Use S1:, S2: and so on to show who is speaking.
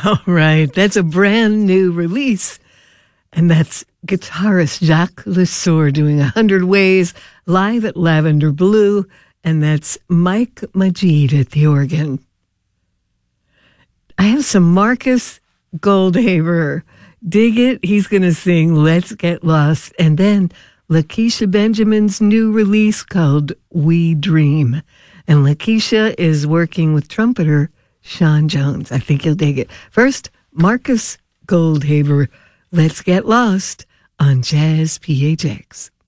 S1: All right. That's a brand new release. And that's guitarist Jacques Lesueur doing 100 Ways live at Lavender Blue. And that's Mike Majid at the organ. I have some Marcus Goldhaber. Dig it. He's going to sing Let's Get Lost. And then Lakeisha Benjamin's new release called We Dream. And Lakeisha is working with trumpeter Sean Jones. I think you'll dig it. First, Marcus Goldhaber, Let's Get Lost on Jazz PHX.